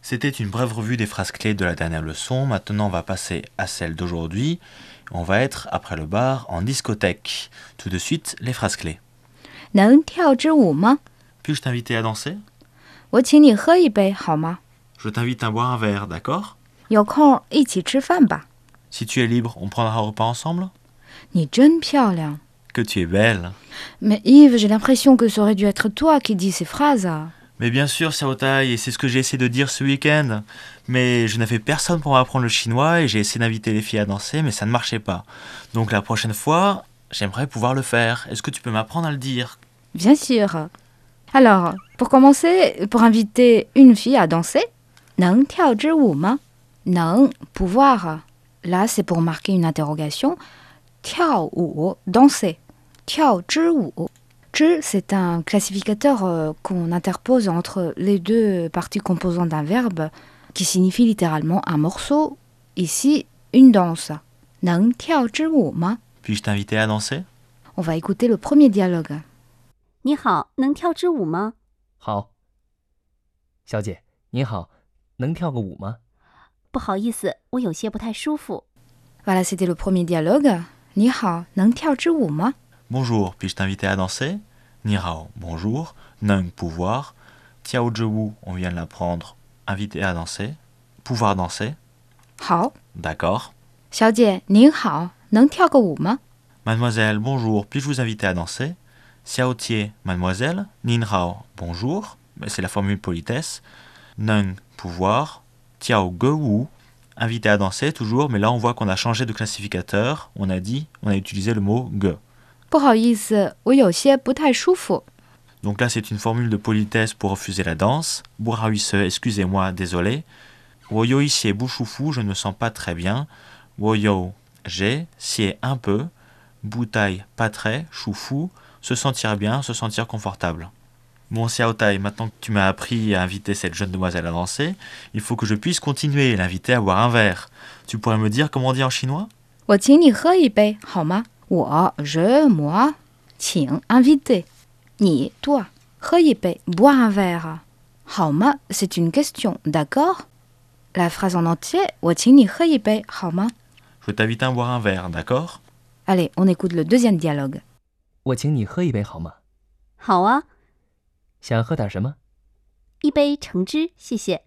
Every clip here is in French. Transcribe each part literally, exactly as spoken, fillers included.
C'était une brève revue des phrases clés de la dernière leçon. Maintenant, on va passer à celle d'aujourd'hui. On va être, après le bar, en discothèque. Tout de suite, les phrases clés. 能跳支舞吗？ Puis-je t'inviter à danser? 我请你喝一杯好吗？ Je t'invite à boire un verre, d'accord? 有空一起吃饭吧。 Si tu es libre, on prendra un repas ensemble? 你真漂亮。 Que tu es belle. Mais Yves, j'ai l'impression que ça aurait dû être toi qui dis ces phrases. Mais bien sûr, Xiaotai, et c'est ce que j'ai essayé de dire ce week-end. Mais je n'avais personne pour m'apprendre le chinois et j'ai essayé d'inviter les filles à danser, mais ça ne marchait pas. Donc la prochaine fois, j'aimerais pouvoir le faire. Est-ce que tu peux m'apprendre à le dire? Bien sûr. Alors, pour commencer, pour inviter une fille à danser, 能跳支舞吗？能 pouvoir. Là, c'est pour marquer une interrogation. 跳舞 danser. 跳支舞 zhi, c'est un classificateur euh, qu'on interpose entre les deux parties composantes d'un verbe qui signifie littéralement un morceau, ici une danse. 能跳支舞吗？ Puis-je t'inviter à danser? On va écouter le premier dialogue. 你好，能跳支舞吗？ 好，小姐，你好，能跳个舞吗？ 不好意思，我有些不太舒服。 Voilà, c'était le premier dialogue. 你好，能跳支舞吗？ Bonjour, puis-je t'inviter à danser? Ni hao, bonjour. Neng, pouvoir. Tiao zhiwu, on vient de l'apprendre. Inviter à danser. Pouvoir danser. 好， D'accord. 小姐您好，能跳个舞吗？ Mademoiselle, bonjour, puis-je vous inviter à danser? Xiao Tie, mademoiselle. Nin hao, bonjour. Mais c'est la formule politesse. Neng, pouvoir. Tiao ge wu. Inviter à danser, toujours, mais là on voit qu'on a changé de classificateur. On a dit, on a utilisé le mot ge. 不好意思，我有些不太舒服。 Donc là, c'est une formule de politesse pour refuser la danse. Bourahuise, excusez-moi, désolé. Woyo ici bouchoufou, je ne me sens pas très bien. Woyo, j'ai, sié un peu. Boutai, pas très. Choufou, se sentir bien, se sentir confortable. Bon, Xiaotai, maintenant que tu m'as appris à inviter cette jeune demoiselle à danser, il faut que je puisse continuer et l'inviter à boire un verre. Tu pourrais me dire comment on dit en chinois? 我请你喝一杯好吗？我 je moi 请 inviter 你 toi 喝一杯 boire un verre 好吗 c'est une question d'accord la phrase en entier 我请你喝一杯好吗 Je t'invite à boire un verre, d'accord? Allez, on écoute le deuxième dialogue. 我请你喝一杯好吗？ 好啊， 想喝点什么？ 一杯橙汁，谢谢。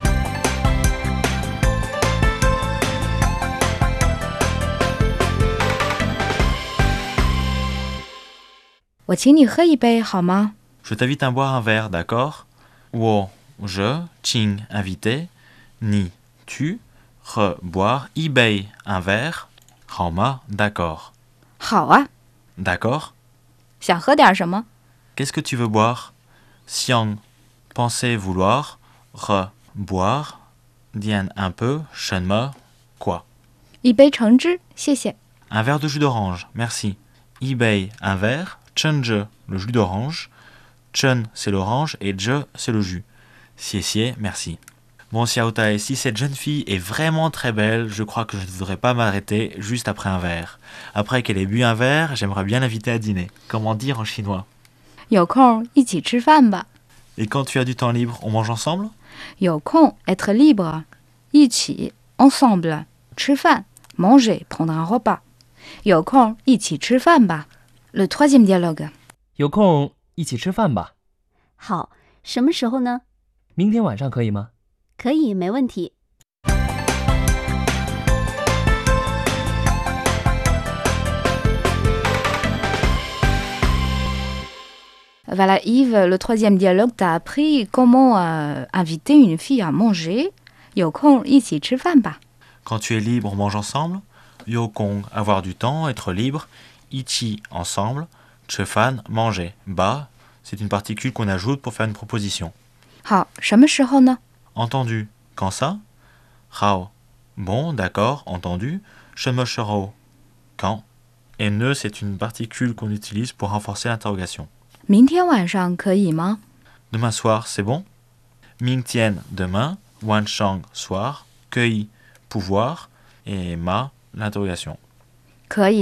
我请你喝一杯好吗 Je t'invite à boire un verre, d'accord? Wo, je, ching, invité. Ni, tu. Re, boire. Ibei, un verre. Haoma, d'accord. 好啊 D'accord? 想喝点什么 Qu'est-ce que tu veux boire? Xiang, penser, vouloir. Re, boire. Dian, un peu. Shenme, quoi? 一杯橙汁谢谢 Un verre de jus d'orange, merci. Ibei, un verre. Chenje, le jus d'orange. Chen, c'est l'orange. Et je, c'est le jus. Xie xie, merci. Bon, Xiaotai, si cette jeune fille est vraiment très belle, je crois que je ne voudrais pas m'arrêter juste après un verre. Après qu'elle ait bu un verre, j'aimerais bien l'inviter à dîner. Comment dire en chinois? 有空一起吃饭吧 Et quand tu as du temps libre, on mange ensemble? 有空 être libre 一起 ensemble 吃饭 manger prendre un repas 有空一起吃饭吧 Le troisième dialogue. 有空一起吃饭吧？ 好，什么时候呢？ 明天晚上可以吗？ 可以，没问题。 Voilà, Yves, le troisième dialogue t'a appris comment euh, inviter une fille à manger. 有空一起吃饭吧 Quand tu es libre, on mange ensemble. Yokong, avoir du temps, être libre. Ichi, ensemble. Chefan, manger. Ba, c'est une particule qu'on ajoute pour faire une proposition. 好，什么时候呢 Entendu. Quand ça? Hao. Bon, d'accord, entendu. Shemoshero. Quand? Et ne, c'est une particule qu'on utilise pour renforcer l'interrogation. 明天晚上可以吗 Demain soir, c'est bon? Mingtian, demain. Wanshang, soir. Kei, pouvoir. Et ma, l'interrogation. 可以